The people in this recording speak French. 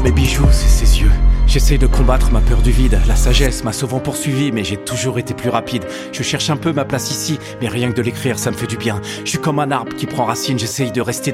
mes bijoux, c'est ses yeux. J'essaye de combattre ma peur du vide. La sagesse m'a souvent poursuivi, mais j'ai toujours été plus rapide. Je cherche un peu ma place ici, mais rien que de l'écrire, ça me fait du bien. Je suis comme un arbre qui prend racine, j'essaye de rester